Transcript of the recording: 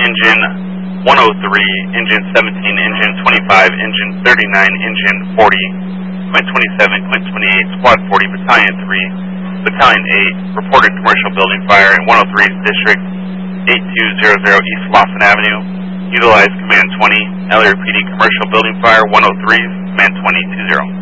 Engine 103, Engine 17, Engine 25, Engine 39, Engine 40, Command 27, Command 28, Squad 40, Battalion 3, Battalion 8, reported commercial building fire in 103's District 8200 East Lawson Avenue. Utilize Command 20, LAPD commercial building fire 103's Command 2020.